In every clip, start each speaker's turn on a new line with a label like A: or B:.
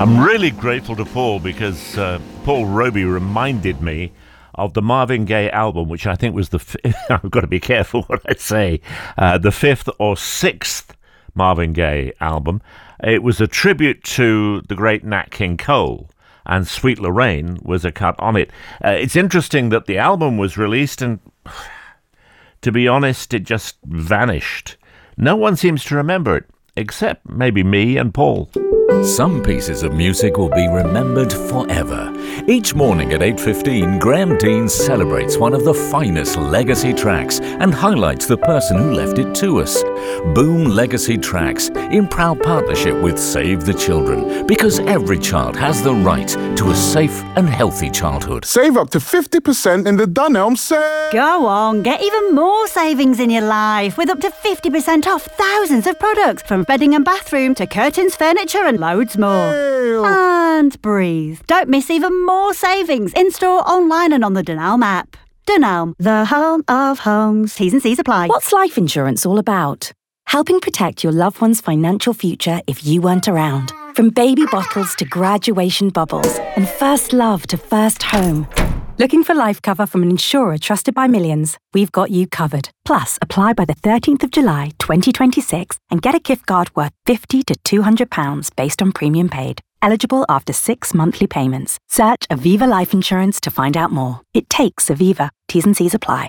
A: I'm really grateful to Paul because Paul Roby reminded me of the Marvin Gaye album, which I think was I've got to be careful what I say, the 5th or 6th Marvin Gaye album. It was a tribute to the great Nat King Cole, and Sweet Lorraine was a cut on it. It's interesting that the album was released and, to be honest, it just vanished. No one seems to remember it, except maybe me and Paul.
B: Some pieces of music will be remembered forever. Each morning at 8:15, Graham Dean celebrates one of the finest legacy tracks and highlights the person who left it to us. Boom Legacy Tracks, in proud partnership with Save the Children, because every child has the right to a safe and healthy childhood.
C: Save up to 50% in the Dunelm sale.
D: Go on, get even more savings in your life with up to 50% off thousands of products, from bedding and bathroom to curtains, furniture and loads more.
C: Ew.
D: And breathe. Don't miss even more savings in-store, online and on the Dunelm app. Dunelm, the home of homes. T's and C's apply.
E: What's life insurance all about? Helping protect your loved one's financial future if you weren't around. From baby bottles to graduation bubbles and first love to first home. Looking for life cover from an insurer trusted by millions? We've got you covered. Plus, apply by the 13th of July 2026 and get a gift card worth £50 to £200 based on premium paid. Eligible after 6 monthly payments. Search Aviva Life Insurance to find out more. It takes Aviva. T's and C's apply.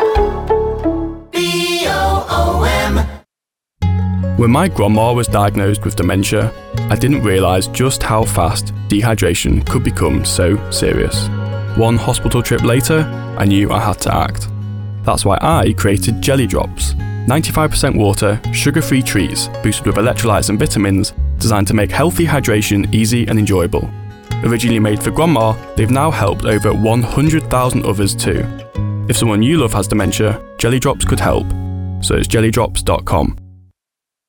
F: BOOM.
G: When my grandma was diagnosed with dementia, I didn't realise just how fast dehydration could become so serious. One hospital trip later, I knew I had to act. That's why I created Jelly Drops. 95% water, sugar-free treats, boosted with electrolytes and vitamins, designed to make healthy hydration easy and enjoyable. Originally made for grandma, they've now helped over 100,000 others too. If someone you love has dementia, Jelly Drops could help. So it's jellydrops.com.